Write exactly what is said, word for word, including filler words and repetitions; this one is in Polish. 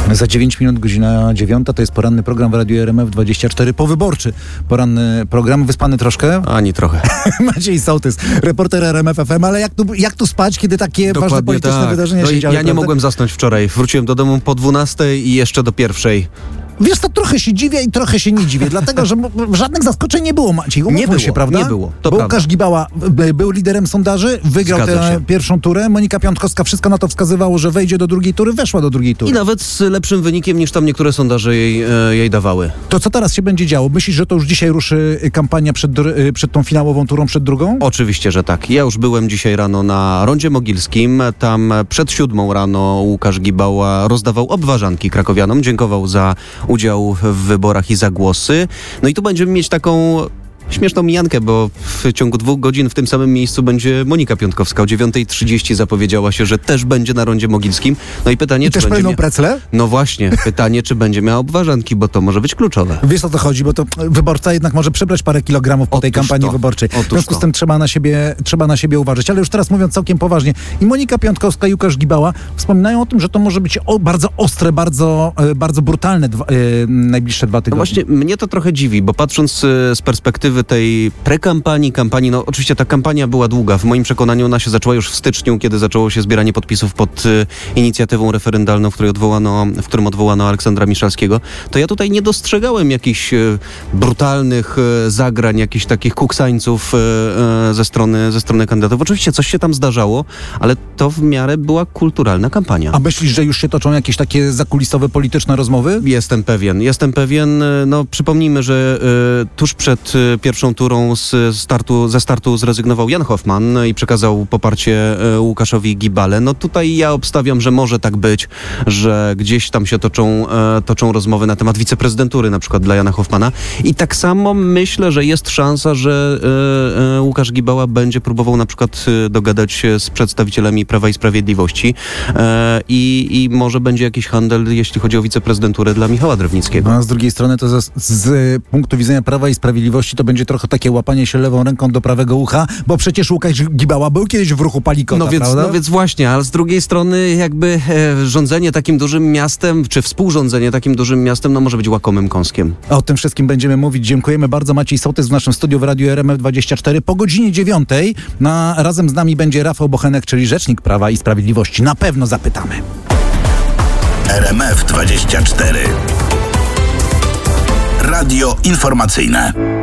Za dziewięć minut, godzina dziewiąta, to jest poranny program w Radiu R M F dwadzieścia cztery, powyborczy poranny program. Wyspany troszkę? Ani trochę. Maciej Sołtys, reporter R M F F M, ale jak tu, jak tu spać, kiedy takie Dokładnie ważne polityczne tak. wydarzenia no się działy? Ja nie prawda? mogłem zasnąć wczoraj. Wróciłem do domu po dwunastej i jeszcze do pierwszej. Wiesz, to trochę się dziwię i trochę się nie dziwię, dlatego, że m- żadnych zaskoczeń nie było, Maciej. Umówmy Nie było, się, prawda? nie było, to Bo prawda. Łukasz Gibała b- był liderem sondaży, wygrał Zgadza tę się. pierwszą turę. Monika Piątkowska, wszystko na to wskazywało, że wejdzie do drugiej tury, weszła do drugiej tury. I nawet z lepszym wynikiem niż tam niektóre sondaże jej, e, jej dawały. To co teraz się będzie działo? Myślisz, że to już dzisiaj ruszy y, kampania przed, dr- y, przed tą finałową turą, przed drugą? Oczywiście, że tak. Ja już byłem dzisiaj rano na Rondzie Mogilskim. Tam przed siódmą rano Łukasz Gibała rozdawał obwarzanki krakowianom. Dziękował za udział w wyborach i za głosy. No i tu będziemy mieć taką śmieszną mijankę, bo w ciągu dwóch godzin w tym samym miejscu będzie Monika Piątkowska. O dziewiąta trzydzieści zapowiedziała się, że też będzie na Rondzie Mogilskim. No i pytanie, I czy też będzie pełną mia- precle? No właśnie, pytanie, czy będzie miała obwarzanki, bo to może być kluczowe. Wiesz, o co chodzi, bo to wyborca jednak może przybrać parę kilogramów po tej Otóż kampanii to. wyborczej. Otóż W związku z to. tym trzeba na siebie, trzeba na siebie uważać. Ale już teraz mówiąc całkiem poważnie, i Monika Piątkowska, i Łukasz Gibała wspominają o tym, że to może być o, bardzo ostre, bardzo, e, bardzo brutalne dwa, e, najbliższe dwa No tygodnie. właśnie, mnie to trochę dziwi, bo patrząc y, z perspektywy tej prekampanii, kampanii, no oczywiście ta kampania była długa. W moim przekonaniu ona się zaczęła już w styczniu, kiedy zaczęło się zbieranie podpisów pod y, inicjatywą referendalną, w której odwołano, w którym odwołano Aleksandra Miszalskiego. To ja tutaj nie dostrzegałem jakichś y, brutalnych y, zagrań, jakichś takich kuksańców y, y, ze strony, ze strony kandydatów. Oczywiście coś się tam zdarzało, ale to w miarę była kulturalna kampania. A myślisz, że już się toczą jakieś takie zakulisowe, polityczne rozmowy? Jestem pewien, jestem pewien. No przypomnijmy, że y, tuż przed y, pierwszą turą z startu, ze startu zrezygnował Jan Hoffman i przekazał poparcie y, Łukaszowi Gibale. No tutaj ja obstawiam, że może tak być, że gdzieś tam się toczą, y, toczą rozmowy na temat wiceprezydentury na przykład dla Jana Hoffmana. I tak samo myślę, że jest szansa, że y, y, Łukasz Gibała będzie próbował na przykład y, dogadać się z przedstawicielami Prawa i Sprawiedliwości y, i, i może będzie jakiś handel, jeśli chodzi o wiceprezydenturę dla Michała Drewnickiego. A z drugiej strony to z, z punktu widzenia Prawa i Sprawiedliwości to będzie trochę takie łapanie się lewą ręką do prawego ucha, bo przecież Łukasz Gibała był kiedyś w ruchu Palikota, No więc, prawda? no więc właśnie, ale z drugiej strony jakby e, rządzenie takim dużym miastem, czy współrządzenie takim dużym miastem, no może być łakomym kąskiem. O tym wszystkim będziemy mówić. Dziękujemy bardzo. Maciej Sołtys w naszym studiu w Radiu R M F dwadzieścia cztery. Po godzinie dziewiątej na, razem z nami będzie Rafał Bochenek, czyli rzecznik Prawa i Sprawiedliwości. Na pewno zapytamy. R M F dwadzieścia cztery. Radio informacyjne.